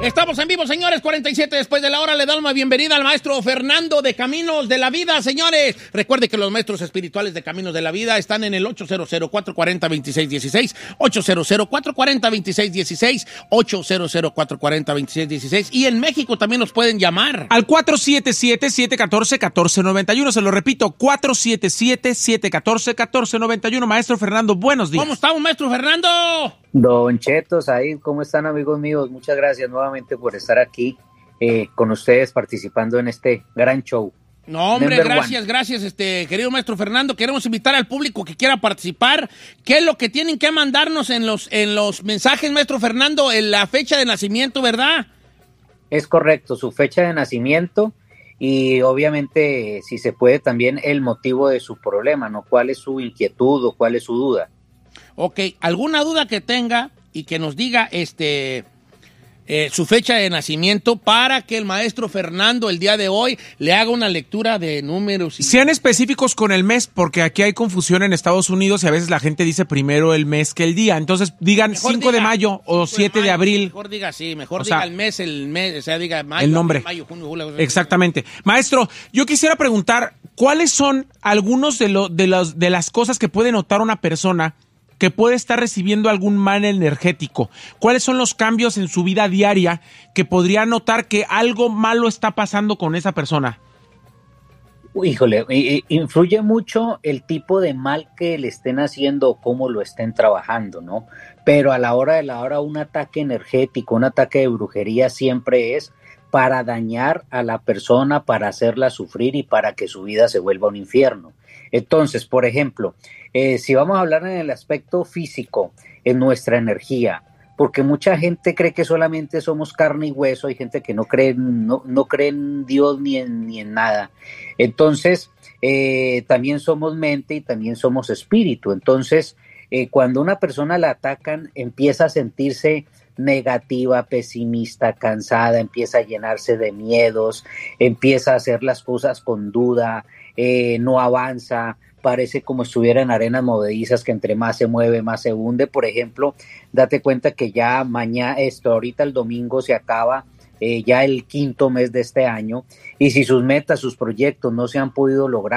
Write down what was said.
Estamos en vivo, señores, 47 después de la hora. Le damos la bienvenida al maestro Fernando de Caminos de la Vida, señores. Recuerde que los maestros espirituales de Caminos de la Vida están en el 800-440-2616, 800-440-2616, 800-440-2616. Y en México también nos pueden llamar. Al 477-714-1491. Se lo repito, 477-714-1491. Maestro Fernando, buenos días. ¿Cómo estamos, maestro Fernando? Don Cheto, Said, ¿cómo están, amigos míos? Muchas gracias nuevamente por estar aquí con ustedes participando en este gran show. No, hombre, gracias, querido maestro Fernando. Queremos invitar al público que quiera participar. ¿Qué es lo que tienen que mandarnos en los mensajes, maestro Fernando? En la fecha de nacimiento, ¿verdad? Es correcto, su fecha de nacimiento y obviamente, si se puede, también el motivo de su problema, ¿no? ¿Cuál es su inquietud o cuál es su duda? Ok, alguna duda que tenga y que nos diga su fecha de nacimiento para que el maestro Fernando el día de hoy le haga una lectura de números. Sean específicos con el mes, porque aquí hay confusión en Estados Unidos y a veces la gente dice primero el mes que el día. Entonces digan mejor 5 de mayo o 7 de abril. Mejor diga diga el mes, o sea, diga mayo, el nombre. Mayo, junio, julio. Exactamente. Maestro, yo quisiera preguntar, ¿cuáles son algunos de las cosas que puede notar una persona que puede estar recibiendo algún mal energético? ¿Cuáles son los cambios en su vida diaria que podría notar que algo malo está pasando con esa persona? Híjole, influye mucho el tipo de mal que le estén haciendo o cómo lo estén trabajando, ¿no? Pero a la hora de la hora, un ataque energético, un ataque de brujería siempre es para dañar a la persona, para hacerla sufrir y para que su vida se vuelva un infierno. Entonces, por ejemplo, si vamos a hablar en el aspecto físico, en nuestra energía, porque mucha gente cree que solamente somos carne y hueso, hay gente que no cree en Dios ni en nada. Entonces, también somos mente y también somos espíritu. Entonces, cuando una persona la atacan, empieza a sentirse negativa, pesimista, cansada, empieza a llenarse de miedos, empieza a hacer las cosas con duda, no avanza, parece como estuviera en arenas movedizas que entre más se mueve, más se hunde. Por ejemplo, date cuenta que ya ahorita el domingo se acaba ya el 5º mes de este año, y si sus metas, sus proyectos no se han podido lograr,